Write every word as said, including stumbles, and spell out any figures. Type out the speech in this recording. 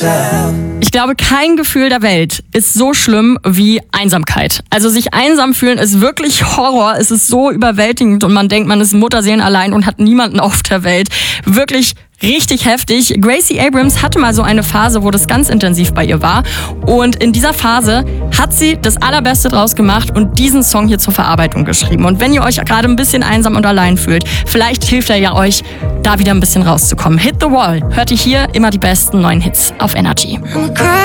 Ich glaube, kein Gefühl der Welt ist so schlimm wie Einsamkeit. Also sich einsam fühlen ist wirklich Horror. Es ist so überwältigend und man denkt, man ist Mutterseelenallein und hat niemanden auf der Welt. Wirklich richtig heftig. Gracie Abrams hatte mal so eine Phase, wo das ganz intensiv bei ihr war. Und in dieser Phase hat sie das Allerbeste draus gemacht und diesen Song hier zur Verarbeitung geschrieben. Und wenn ihr euch gerade ein bisschen einsam und allein fühlt, vielleicht hilft er ja euch, da wieder ein bisschen rauszukommen. Hit the Wall. Hört ihr hier immer die besten neuen Hits auf Energy.